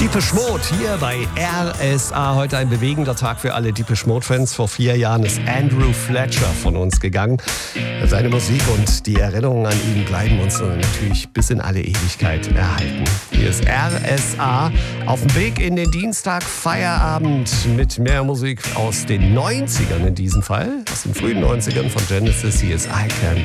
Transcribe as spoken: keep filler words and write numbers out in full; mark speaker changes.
Speaker 1: Depeche Mode hier bei R S A. Heute ein bewegender Tag für alle Depeche Mode-Fans. Vor vier Jahren ist Andrew Fletcher von uns gegangen. Seine Musik und die Erinnerungen an ihn bleiben uns natürlich bis in alle Ewigkeit erhalten. Hier ist R S A auf dem Weg in den Dienstag Feierabend mit mehr Musik aus den neunzigern in diesem Fall. Aus den frühen neunzigern von Genesis. Hier ist I Can